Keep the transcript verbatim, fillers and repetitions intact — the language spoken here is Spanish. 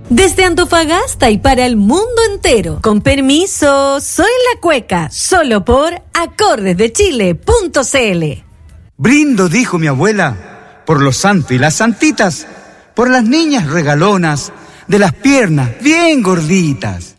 Desde Antofagasta y para el mundo entero. Con permiso, soy la Cueca, solo por acordes de chile punto c l. Brindo, dijo mi abuela, por los santos y las santitas, por las niñas regalonas, de las piernas bien gorditas.